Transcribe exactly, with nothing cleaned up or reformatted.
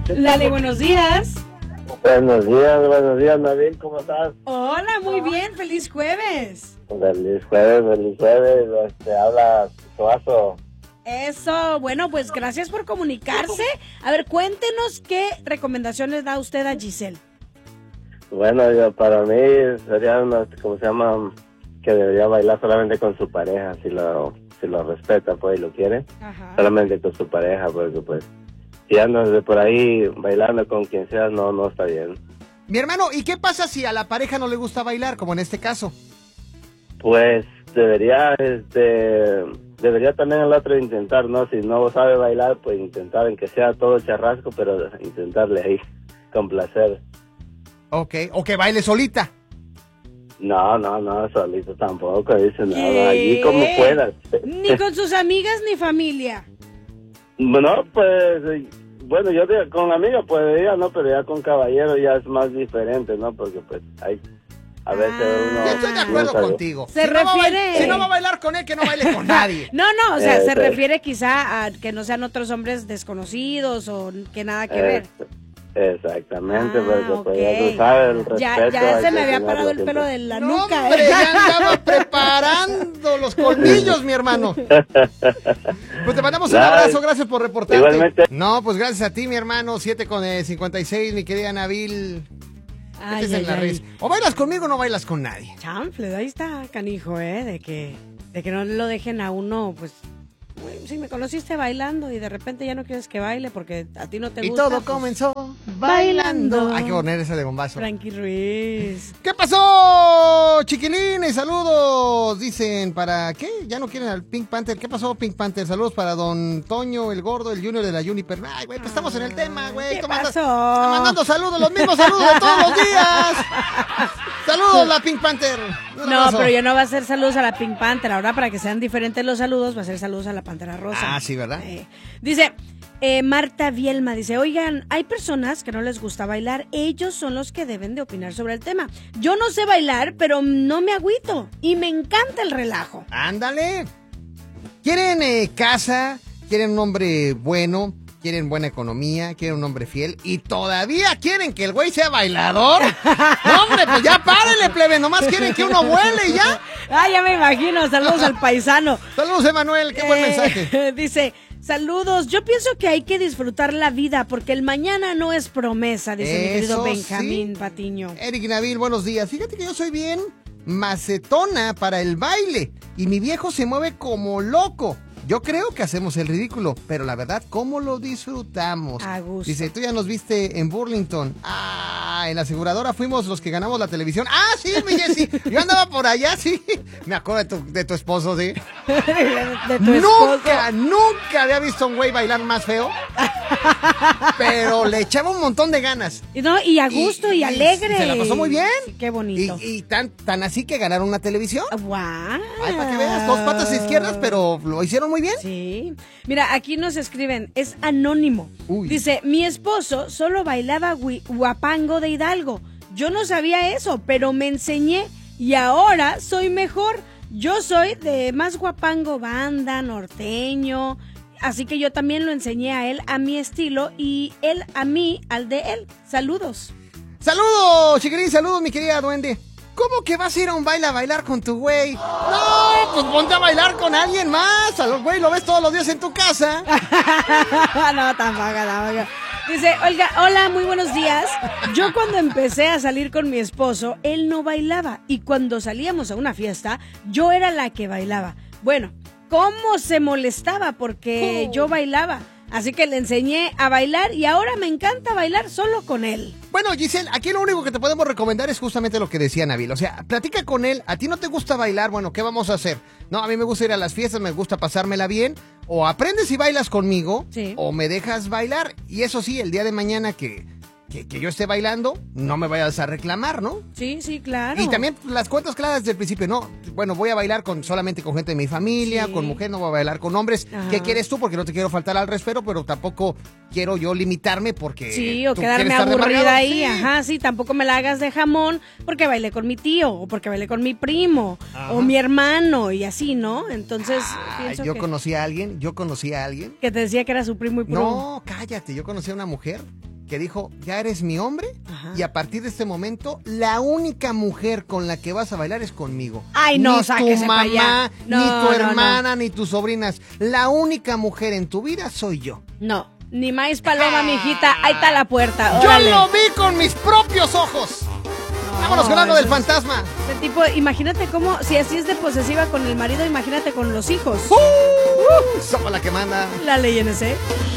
Lali, buenos días. Buenos días, buenos días, Nabil, ¿cómo estás? Hola, muy bien, feliz jueves. Feliz jueves, feliz jueves, te habla Suazo. Eso, bueno, pues gracias por comunicarse. A ver, cuéntenos qué recomendaciones da usted a Giselle. Bueno, yo, para mí sería, una, ¿cómo se llama? Que debería bailar solamente con su pareja, si lo, si lo respeta, pues, y lo quiere. Ajá. Solamente con su pareja, porque, pues, si andas de por ahí bailando con quien sea, no, no está bien. Mi hermano, ¿y qué pasa si a la pareja no le gusta bailar, como en este caso? Pues, debería, este... Debería también el otro intentar, ¿no? Si no sabe bailar, pues intentar en que sea todo charrasco, pero intentarle ahí, complacer. Ok, o que baile solita. No, no, no, solito tampoco, dice, no, allí como puedas. Ni con sus amigas ni familia. No, pues, bueno, yo digo, con amigas podría, ¿no? Pero ya con caballero ya es más diferente, ¿no? Porque pues hay... A veces uno... Yo estoy de acuerdo no contigo. Se si refiere... No va, si no va a bailar con él, que no baile con nadie. No, no, o sea, eh, se eh. refiere quizá a que no sean otros hombres desconocidos o que nada que eh, ver. Exactamente, Ah, porque pues okay. ya tú sabes, el respeto... Ya, ya se me había tenerlo parado el siempre. pelo de la No, nuca. hombre, ¿eh? ya andaba preparando los colmillos, mi hermano. Pues te mandamos un Nada, abrazo, gracias por reportarte. igualmente. No, pues gracias a ti, mi hermano, siete con cincuenta y seis, mi querida Nabil. Ay, Métese ay, en la ay. res. O bailas conmigo o no bailas con nadie. Chanfle, ahí está canijo, ¿eh? De que, de que no lo dejen a uno, pues... Si me conociste bailando y de repente ya no quieres que baile porque a ti no te Y gusta. todo pues, comenzó bailando. Hay que poner esa de bombazo. Frankie Ruiz. ¿Qué pasó, chiquilines? Saludos, dicen, ¿para qué? Ya no quieren al Pink Panther. ¿Qué pasó, Pink Panther? Saludos para don Toño, el gordo, el junior de la Juniper. Ay, güey, pues estamos en el tema, güey. ¿Qué Tú mandas- pasó? estás mandando saludos, los mismos saludos de todos los días. Saludos, la Pink Panther. Un No, abrazo. pero ya no va a ser saludos a la Pink Panther. Ahora, para que sean diferentes los saludos, va a ser saludos a la Pantera Rosa. Ah, sí, ¿verdad? Eh, dice, eh, Marta Bielma, dice, oigan, hay personas que no les gusta bailar. Ellos son los que deben de opinar sobre el tema. Yo no sé bailar, pero no me agüito. Y me encanta el relajo. Ándale. ¿Quieren eh, casa? ¿Quieren un hombre bueno? ¿Quieren buena economía? ¿Quieren un hombre fiel? ¿Y todavía quieren que el güey sea bailador? No, hombre, pues ya párenle, plebe. Nomás quieren que uno vuele y ya. Ah, ya me imagino. Saludos al paisano. Saludos, Emanuel. Qué buen Eh, mensaje. Dice, saludos. Yo pienso que hay que disfrutar la vida porque el mañana no es promesa, dice mi querido Eso Benjamín sí. Patiño. Eric Nabil, buenos días. Fíjate que yo soy bien macetona para el baile y mi viejo se mueve como loco. Yo creo que hacemos el ridículo, pero la verdad, ¿cómo lo disfrutamos? A gusto. Dice, tú ya nos viste en Burlington. Ah, en la aseguradora fuimos los que ganamos la televisión. Ah, sí, mi Jessy. Yo andaba por allá, sí. Me acuerdo de tu, de tu esposo, sí. De tu Nunca, esposo. nunca había visto a un güey bailar más feo. Pero le echaba un montón de ganas. Y No, y a gusto y, Y- y alegre. se la pasó muy bien. Sí, qué bonito. Y, y tan, tan así que ganaron una televisión. ¡Wow! Ay, para que veas, dos patas izquierdas, pero lo hicieron muy bien. Sí. Mira, aquí nos escriben, es anónimo. Uy. Dice, mi esposo solo bailaba gui- guapango de Hidalgo. Yo no sabía eso, pero me enseñé y ahora soy mejor. Yo soy de más guapango, banda, norteño. Así que yo también lo enseñé a él a mi estilo y él a mí al de él. Saludos. Saludos, chiquirín, saludos, mi querida duende. ¿Cómo que vas a ir a un baile a bailar con tu güey? No, pues ponte a bailar con alguien más. A los güey lo ves todos los días en tu casa. No, tampoco, tampoco. Dice, oiga, hola, muy buenos días. Yo cuando empecé a salir con mi esposo, él no bailaba. Y cuando salíamos a una fiesta, yo era la que bailaba. Bueno, ¿cómo se molestaba? Porque Oh. yo bailaba. Así que le enseñé a bailar y ahora me encanta bailar solo con él. Bueno, Giselle, aquí lo único que te podemos recomendar es justamente lo que decía Nabil. O sea, platica con él. ¿A ti no te gusta bailar? Bueno, ¿qué vamos a hacer? No, a mí me gusta ir a las fiestas, me gusta pasármela bien. O aprendes y bailas conmigo, Sí. o me dejas bailar. Y eso sí, el día de mañana que, que, que yo esté bailando, no me vayas a reclamar, ¿no? Sí, sí, claro. Y también las cuentas claras desde el principio, no, bueno, voy a bailar con solamente con gente de mi familia, Sí. con mujeres, no voy a bailar con hombres. Ajá. ¿Qué quieres tú? Porque no te quiero faltar al respeto, pero tampoco quiero yo limitarme porque Sí, o tú quedarme quieres estar de aburrida amargado. ahí, Sí. ajá, sí, tampoco me la hagas de jamón porque bailé con mi tío, o porque bailé con mi primo, Ajá. o mi hermano, y así, ¿no? Entonces, Ah, pienso yo que, conocí a alguien, yo conocí a alguien. que te decía que era su primo y pro. No, cállate, yo conocí a una mujer que dijo, ya eres mi hombre, ajá, y a partir de este momento, la única mujer con la que vas a bailar es conmigo. Ay, no, ni tu mamá, no, ni tu hermana, no, no. ni tus sobrinas. La única mujer en tu vida soy yo. No, ni maíz paloma, mijita, ahí está la puerta. Yo Órale. lo vi con mis propios ojos. No, vámonos con algo del fantasma. Ese tipo, imagínate cómo, si así es de posesiva con el marido, imagínate con los hijos. Uh, uh, somos la que manda. La ley N C.